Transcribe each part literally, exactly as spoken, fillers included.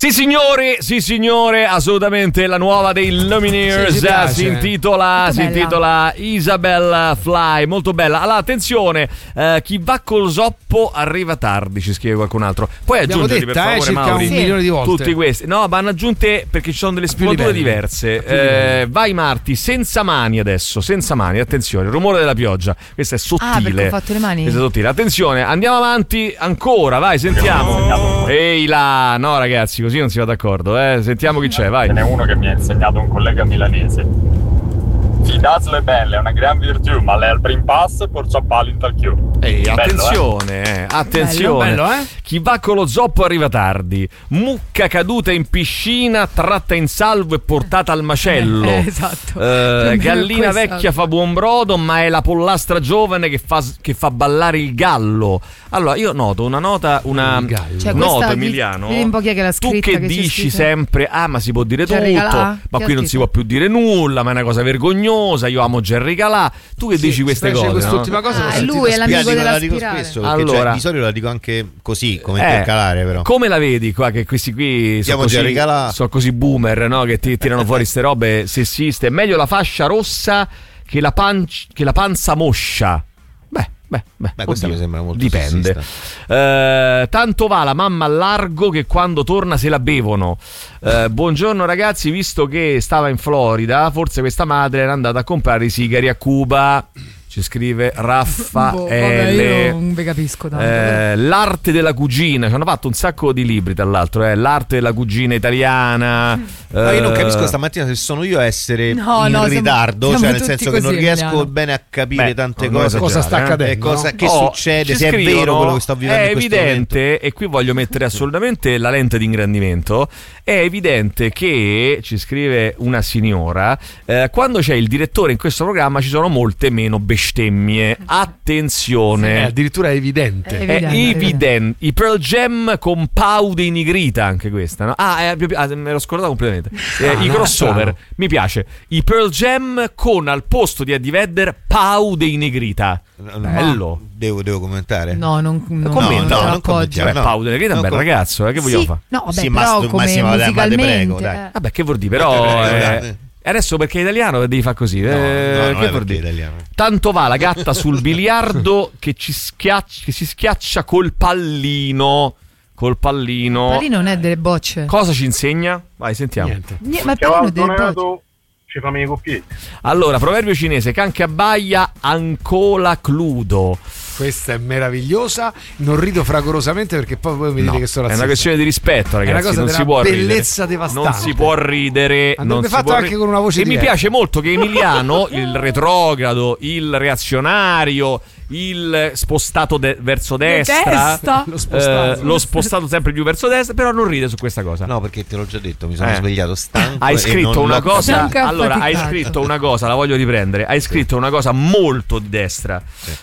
Sì signore, sì signore, assolutamente la nuova dei Lumineers, sì, si intitola, si intitola Isabella Fly, molto bella. Allora attenzione, eh, chi va col zoppo arriva tardi, ci scrive qualcun altro. Puoi aggiungerli detta, per favore, eh, Mauri? un milione di volte. Tutti questi, no, ma hanno aggiunte perché ci sono delle sfumature diverse. Eh, vai Marti, senza mani adesso, senza mani, attenzione, il rumore della pioggia, questo è sottile. Ah, perché ho fatto le mani? Questo è sottile, attenzione, andiamo avanti ancora, vai, sentiamo. Ehi là, no ragazzi, così non si va d'accordo, eh. Sentiamo chi c'è, vai. Ce n'è uno che mi ha insegnato un collega milanese. Fidarselo è belle, è una gran virtù, ma lei al primo passo porcia palo in tal chiù. Ehi, Bello, attenzione, eh? eh, attenzione. Bello, bello, eh? Chi va con lo zoppo arriva tardi. Mucca caduta in piscina, tratta in salvo e portata al macello. Eh, esatto. Eh, gallina Questa. vecchia fa buon brodo, ma è la pollastra giovane che fa, che fa ballare il gallo. Allora, io noto una nota, una Cioè, noto questa- Emiliano. vedi un po' chi è che l'ha Tu scritta, che che c'è dici scritto? sempre, ah, ma si può dire Jerry tutto, Calà? ma Chi qui ha non si scritto? può più dire nulla, ma è una cosa vergognosa. Io amo Jerry Calà. Tu che dici queste specie cose? quest'ultima no? cosa l'ho Ah, sentita lui è l'amico Io dico- della la dico spirale. spesso perché Allora. cioè, di solito la dico anche così come Eh, intercalare, però come la vedi qua che questi qui sono Siamo così, Jerry Calà. sono così boomer, no? Che ti tirano fuori ste robe sessiste. È meglio la fascia rossa che la, pan- che la panza moscia. Beh, beh, beh, Beh, questa oddio, mi sembra molto dipende. sessista. Eh, tanto va la mamma al largo che quando torna se la bevono. Eh, buongiorno ragazzi, visto che stava in Florida, forse questa madre era andata a comprare i sigari a Cuba. Ci scrive Boh, vabbè, Raffaele. io non vi capisco tanto. Eh, l'arte della cugina, ci hanno fatto un sacco di libri tra l'altro, eh. L'arte della cugina italiana. No, io non eh, capisco stamattina se sono io a essere No, in no, siamo- ritardo, siamo cioè nel tutti senso che non così, riesco Emiliano. bene a capire Beh, tante non cose. cosa sta eh. accadendo, E cosa, no? che Oh, succede, ci se è scrivono, vero quello che sto vivendo è in questo momento. evidente, e qui voglio mettere assolutamente la lente di ingrandimento, è evidente che, ci scrive una signora, eh, quando c'è il direttore in questo programma ci sono molte meno bestemmie. Attenzione. Eh, addirittura è evidente. È È evidente, evidente. I Pearl Jam con Pau dei Nigrita, anche questa, no? Ah, è proprio- ah, me l'ho scordato completamente. Eh, I no, crossover, strano. mi piace. I Pearl Jam con al posto di Eddie Vedder Pau dei Nigrita. Bello. Devo, devo commentare? No, non, non, Commenta. non no, non appoggio. commentiamo. Beh, no. Pau dei Nigrita è un No, bel com- ragazzo, eh, che vogliamo Sì, fare? no, vabbè, Sì, però ma- come ma sì, ma dai, ma te musicalmente prego, dai. eh. Vabbè, che vuol dire? Ma te Però prego, eh, dai. adesso perché è italiano devi fare così. No, eh, no, non che è vuol perché dire? è italiano. Tanto va la gatta sul biliardo che ci schiaccia, che si schiaccia col pallino. Col pallino. Pallino non è delle bocce. Cosa ci insegna? Vai, sentiamo. Niente. Niente, ma il pallino è delle bocce. ci fammi i coppieti. Allora, proverbio cinese, can che abbaia, ancola cludo. Questa è meravigliosa. Non rido fragorosamente perché poi voi mi dite No, che sono è razzista. una questione di rispetto, È ragazzi. una cosa non della si può bellezza ridere. devastante. Non si può ridere. Andrebbe non si fatto può anche ri- con una voce E mi diversa. piace molto che Emiliano, il retrogrado, il reazionario, il spostato de- verso destra, Detesta. Lo spostato. eh, l'ho spostato sempre più verso destra, però non ride su questa cosa. No, perché te l'ho già detto, mi sono Eh. svegliato stanco. Hai e scritto non una l'ho cosa. Stanco e Allora, hai affaticato. scritto una cosa, la voglio riprendere. Hai scritto una cosa molto di destra,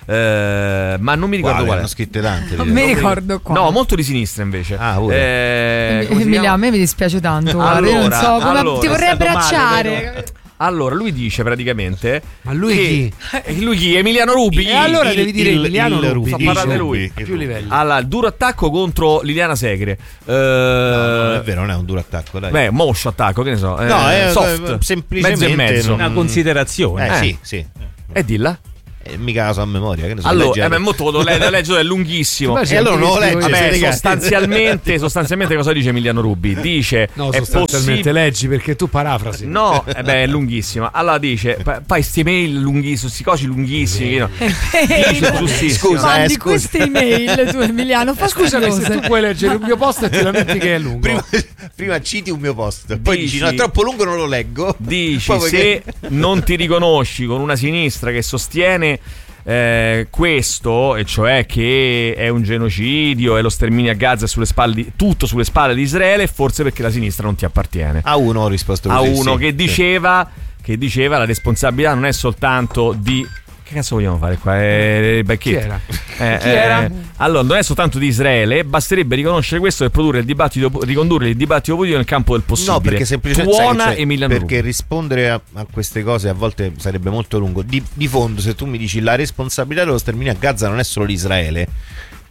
eh, ma non mi ricordo Quale? qual Hanno è. scritte tante. Non le- mi ricordo qua. No, molto di sinistra invece. Ah, pure. Eh, come si Emilia, chiama? a me mi dispiace tanto. Guarda, io non Allora, so come allora, ti è vorrei stato male, abbracciare. Allora, lui dice praticamente. Ma lui che- chi? Eh, Lui chi? Emiliano Rubi. E allora il- devi dire il- Emiliano il Rubi. Sta Rubi. parlando di il lui. Rubi, A il più Rubi. livelli. Allora, il duro attacco contro Liliana Segre. Eh, No, non è vero, non è un duro attacco, dai. Beh, moscio attacco, che ne so. eh, No, è- soft. è- semplicemente mezzo e mezzo. non- Una considerazione. Eh, Eh. sì, sì. E dilla. Eh, mica la so a memoria, che ne so. Allora, leggi- eh, beh, molto lo le- lo leggo, è lunghissimo. Poi c'è E allora anche non lo che leggi, scrivo io. Vabbè, ragazzi. sostanzialmente, sostanzialmente cosa dice Emiliano Rubi? Dice No, è sostanzialmente possibile. leggi perché tu parafrasi. No, eh beh, è lunghissima. Allora dice, pa- poi sti mail lunghissimi, sti cosi lunghissimi. No. Dice giustissimo. Scusa, eh, Mandi scusa. queste email tu Emiliano, fa Scusami se tu puoi leggere il mio post e ti lamenti che è lungo. Prima, prima citi un mio post, poi Dici- dici no, è troppo lungo, non lo leggo. Dici, Poi se perché- non ti riconosci con una sinistra che sostiene eh, questo, e cioè che è un genocidio e lo sterminio a Gaza è sulle spalle di, tutto sulle spalle di Israele, forse perché la sinistra non ti appartiene. A uno ho risposto A così, uno sì, che sì. diceva che diceva la responsabilità non è soltanto di. Che cazzo vogliamo fare qua? Eh, beh, chi Chi era? Eh, Chi eh, era? Allora, non è soltanto di Israele, basterebbe riconoscere questo per produrre il dibattito, ricondurre il dibattito politico nel campo del possibile. No, perché semplicemente sai Tuona che c'è- Emiliano perché Rubi. rispondere a, a queste cose a volte sarebbe molto lungo. Di, di fondo, se tu mi dici la responsabilità dello sterminio a Gaza non è solo di Israele,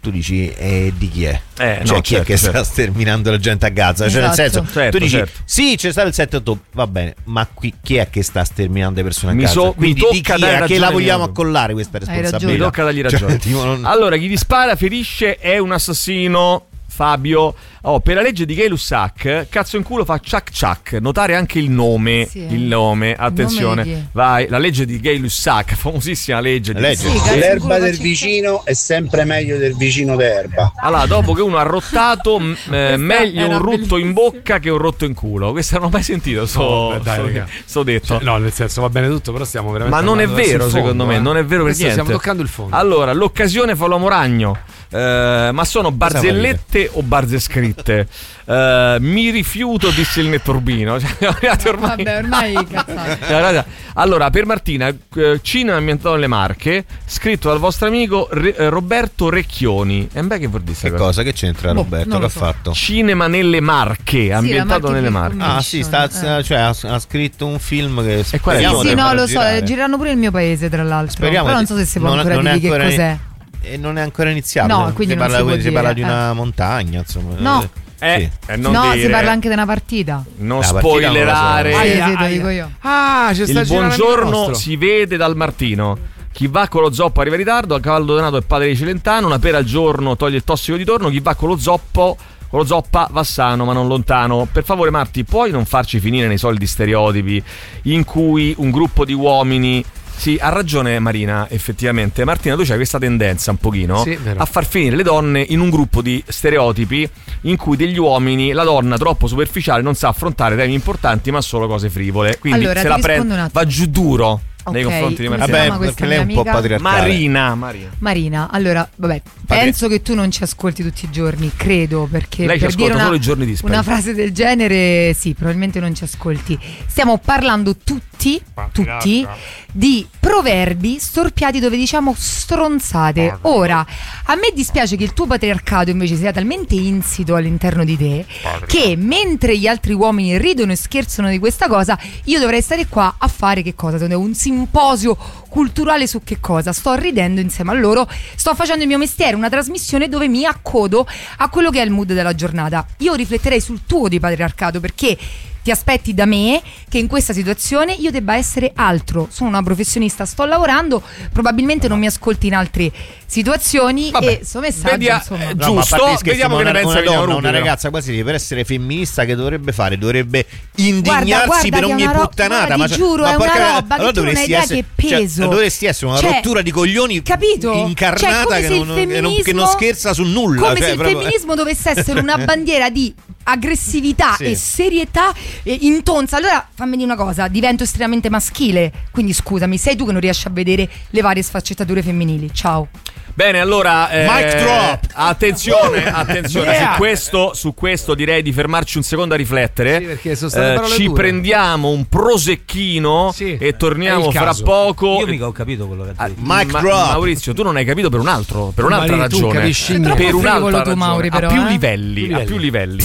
tu dici eh, di chi è? Eh, cioè no, chi certo, è che certo. sta sterminando la gente a Gaza? Cioè nel Esatto. senso, Certo, tu dici certo. sì, c'è stato il sette ottobre, va bene, ma qui chi è che sta sterminando le persone a Mi Gaza? so- mi Quindi tocca di chi dare è? A che la ragione vogliamo mia. accollare questa ragione. Mi responsabilità? tocca dargli Cioè, ragione. tipo, non- Allora, chi ti spara, ferisce, è un assassino. Fabio, oh, per la legge di Gay-Lussac, cazzo in culo fa ciac ciac. Notare anche il nome. Sì. Il nome, attenzione. Il nome di chi? Vai, la legge di Gay-Lussac, famosissima legge. Di Legge. Sì, cazzo, L'erba culo del faccia- vicino è sempre meglio del vicino d'erba. Allora, dopo che uno ha rottato, m- eh, meglio era un rutto in bellissima. bocca che un rotto in culo. Questo non ho mai sentito, so, No, beh, dai, so- raga. so detto. Cioè, no, nel senso va bene tutto, però stiamo veramente. Ma non è andando verso vero, il fondo, secondo me, eh. non è vero per Questo niente. Stiamo toccando il fondo. Allora, l'occasione fa l'uomo ragno. Eh, ma sono barzellette o barze scritte? Eh, mi rifiuto, disse il netturbino. Cioè, arrivati ormai. Vabbè, ormai cazzate. Guarda, allora, per Martina, eh, cinema ambientato nelle Marche, scritto dal vostro amico Re- eh, Roberto Recchioni. E beh, che vuol dire sta Che cosa? cosa? Che c'entra Boh, Roberto? non Che lo ha so. fatto? Cinema nelle Marche, ambientato Marche nelle Film Marche. Commission. Ah sì, sta, Eh. cioè, ha, ha scritto un film che E qual è il speriamo Sì, sì, di no, farlo lo so, girare. gireranno pure nel mio paese, tra l'altro. Speriamo Però di- non so se si può non- ancora non è dire che ancora- cos'è. E non è ancora iniziato. No, si quindi non parla, si può si dire, parla di eh. una montagna, insomma. No. Eh, Sì. eh, non No, dire, si parla anche di una partita. non La partita non la so. spoilerare. Ah, Aia, sì, sì, lo aia. dico io. Ah, c'è sta Il girando buongiorno nostro. si vede dal Martino. Chi va con lo zoppo arriva in ritardo, a cavallo donato è padre di Celentano, una pera al giorno toglie il tossico di torno, chi va con lo zoppo, con lo zoppa va sano ma non lontano. Per favore Marti, puoi non farci finire nei soliti stereotipi in cui un gruppo di uomini... Sì, ha ragione Marina, effettivamente. Martina, tu c'hai questa tendenza un pochino Sì, vero. a far finire le donne in un gruppo di stereotipi in cui degli uomini, la donna troppo superficiale non sa affrontare temi importanti ma solo cose frivole. Quindi Allora, se ti la rispondo prende, un attimo. va giù duro nei Ok, confronti di come Martina. si Vabbè, chiama questa perché lei è un mia po' amica? patriarcale. Marina, Marina. Marina, allora, vabbè, penso che tu non ci ascolti tutti i giorni, credo, perché Lei ci per ascolta dire una, solo i giorni dispari. una frase del genere, sì, probabilmente non ci ascolti. Stiamo parlando tutti, tutti, di proverbi storpiati dove diciamo stronzate. Ora, a me dispiace che il tuo patriarcato invece sia talmente insito all'interno di te che mentre gli altri uomini ridono e scherzano di questa cosa, io dovrei stare qua a fare che cosa? Un simposio culturale su che cosa? Sto ridendo insieme a loro, sto facendo il mio mestiere, una trasmissione dove mi accodo a quello che è il mood della giornata. Io rifletterei sul tuo di patriarcato, perché ti aspetti da me che in questa situazione io debba essere altro. Sono una professionista, sto lavorando, probabilmente non mi ascolti in altre situazioni. Vabbè, e sto messaggio, vedi- insomma. eh, No, ma a giusto, parte gli scherzi, vediamo ma che ne una, pensa una Emiliano donna, una Rubico. ragazza quasi per essere femminista che dovrebbe fare? Dovrebbe indignarsi Guarda, guarda per che è ogni una ro- puttanata. guarda, ma ti cioè- giuro, ma è una porca- roba che allora tu non hai dovresti idea essere, che cioè, peso. dovresti essere una Cioè, rottura di coglioni capito? incarnata Cioè, come che, se il non, che, non, che non femminismo- scherza su nulla. Come cioè, se il proprio- femminismo dovesse essere una bandiera di aggressività Sì. e serietà e intonsa. Allora fammi dire una cosa, divento estremamente maschile. Quindi scusami, sei tu che non riesci a vedere le varie sfaccettature femminili. Ciao. Bene, allora eh, Mic drop. Attenzione, attenzione Yeah. su questo, su questo direi di fermarci un secondo a riflettere. Sì, perché sono state parole ci dure. prendiamo un prosecchino Sì, e è torniamo il fra caso. poco. Io mica ho capito quello che ha Ah, detto. Mic Ma- drop. Maurizio, tu non hai capito per un altro, per un'altra Mari, tu ragione. capisci Sei troppo Per un'altra frivolo tu, ragione. Mauri, però, a più eh? livelli, Più a più livelli.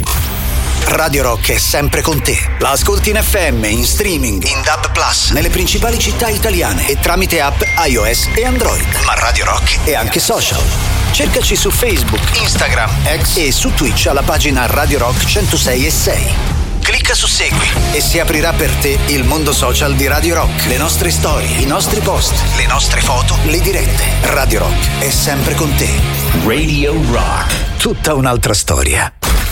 Radio Rock è sempre con te. La ascolti in F M, in streaming, in D A B plus, nelle principali città italiane e tramite app iOS e Android. Ma Radio Rock è anche social. Cercaci su Facebook, Instagram, X e su Twitch alla pagina Radio Rock centosei e sei. Clicca su Segui e si aprirà per te il mondo social di Radio Rock. Le nostre storie, i nostri post, le nostre foto, le dirette. Radio Rock è sempre con te. Radio Rock. Tutta un'altra storia.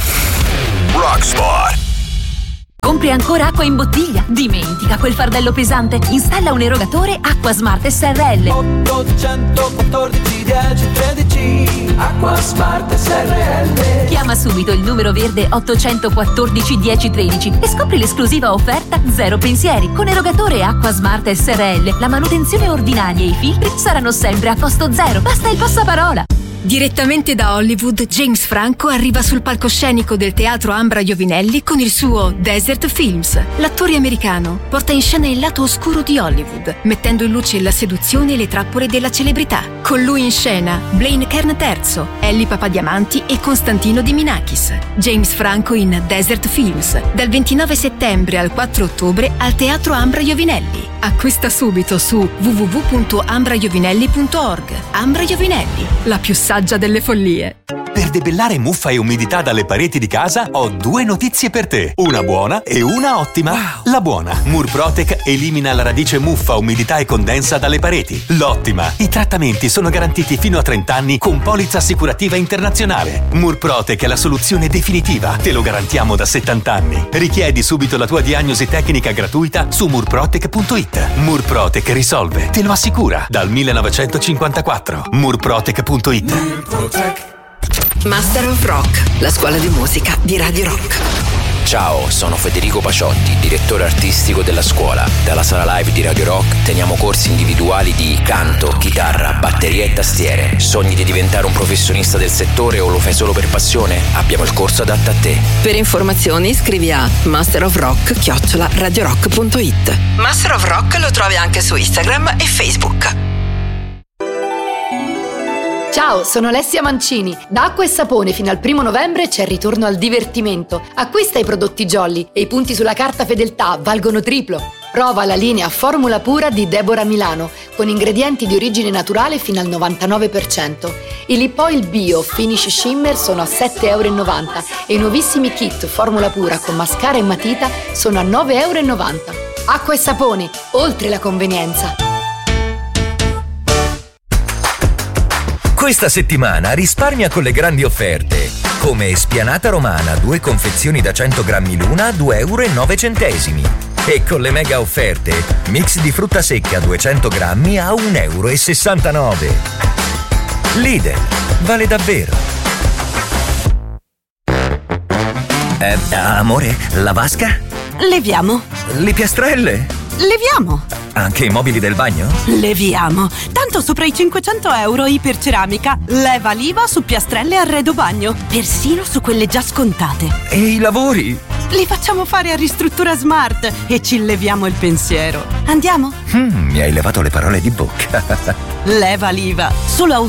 Rockspot. Compri ancora acqua in bottiglia? Dimentica quel fardello pesante. Installa un erogatore Acqua Smart S R L. ottocentoquattordici dieci tredici Acqua Smart S R L. Chiama subito il numero verde ottocentoquattordici dieci tredici e scopri l'esclusiva offerta Zero Pensieri. Con erogatore Acqua Smart S R L la manutenzione ordinaria e i filtri saranno sempre a costo zero. Basta il passaparola. Direttamente da Hollywood, James Franco arriva sul palcoscenico del teatro Ambra Iovinelli con il suo Desert Films. L'attore americano porta in scena il lato oscuro di Hollywood, mettendo in luce la seduzione e le trappole della celebrità. Con lui in scena Blaine Kern terzo, Ellie Papadiamanti e Constantino Di Minakis. James Franco in Desert Films, dal ventinove settembre al quattro ottobre al teatro Ambra Iovinelli. Acquista subito su w w w punto ambra iovinelli punto org. Ambra Iovinelli, la più sana saggia delle follie. Per debellare muffa e umidità dalle pareti di casa ho due notizie per te, una buona e una ottima. Wow. La buona: Murprotec elimina la radice muffa, umidità e condensa dalle pareti. L'ottima: i trattamenti sono garantiti fino a trenta anni con polizza assicurativa internazionale. Murprotec è la soluzione definitiva, te lo garantiamo da settanta anni. Richiedi subito la tua diagnosi tecnica gratuita su murprotec punto it. Murprotec risolve, te lo assicura, dal millenovecentocinquantaquattro. murprotec punto it. Murprotec. Master of Rock, la scuola di musica di Radio Rock. Ciao, sono Federico Paciotti, direttore artistico della scuola. Dalla sala live di Radio Rock teniamo corsi individuali di canto, chitarra, batteria e tastiere. Sogni di diventare un professionista del settore o lo fai solo per passione? Abbiamo il corso adatto a te. Per informazioni scrivi a master of rock chiocciola radiorock punto it. Master of Rock lo trovi anche su Instagram e Facebook. Ciao, sono Alessia Mancini. Da Acqua e Sapone fino al primo novembre c'è il ritorno al divertimento. Acquista i prodotti Jolly e i punti sulla carta fedeltà valgono triplo. Prova la linea Formula Pura di Deborah Milano con ingredienti di origine naturale fino al novantanove per cento. I lip oil bio Finish Shimmer sono a sette virgola novanta euro e i nuovissimi kit Formula Pura con mascara e matita sono a nove virgola novanta euro. Acqua e Sapone, oltre la convenienza. Questa settimana risparmia con le grandi offerte, come Spianata Romana, due confezioni da cento grammi l'una a due virgola nove euro. E con le mega offerte, mix di frutta secca duecento grammi a un virgola sessantanove euro. Lidl, vale davvero. Eh, amore, la vasca? Leviamo. Le piastrelle? Leviamo. Anche i mobili del bagno? Leviamo. Tanto sopra i cinquecento euro iperceramica. Leva l'I V A su piastrelle e arredo bagno. Persino su quelle già scontate. E i lavori? Li facciamo fare a Ristruttura Smart e ci leviamo il pensiero. Andiamo? Mm, mi hai levato le parole di bocca. Leva l'I V A. Solo a